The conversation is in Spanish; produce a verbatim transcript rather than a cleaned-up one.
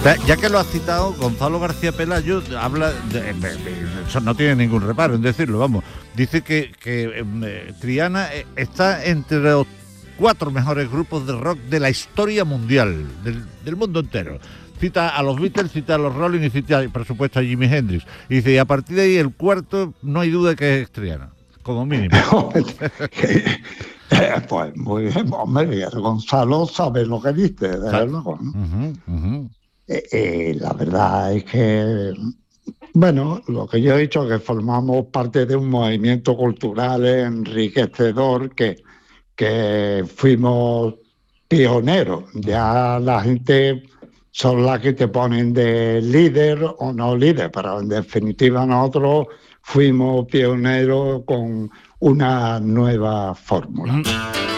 Ya que lo has citado, Gonzalo García Pelayo habla, de, de, de, eso no tiene ningún reparo en decirlo, vamos, dice que, que eh, Triana está entre los cuatro mejores grupos de rock de la historia mundial, del, del mundo entero. Cita a los Beatles, cita a los Rolling y cita, por supuesto, a Jimi Hendrix. Y dice, y a partir de ahí el cuarto no hay duda que es Triana, como mínimo. Pues muy bien, hombre, Gonzalo sabe lo que dice, desde luego, ¿no? Uh-huh, uh-huh. Eh, eh, la verdad es que, bueno, lo que yo he dicho, que formamos parte de un movimiento cultural enriquecedor, que, que fuimos pioneros. Ya la gente son las que te ponen de líder o no líder, pero en definitiva nosotros fuimos pioneros con una nueva fórmula.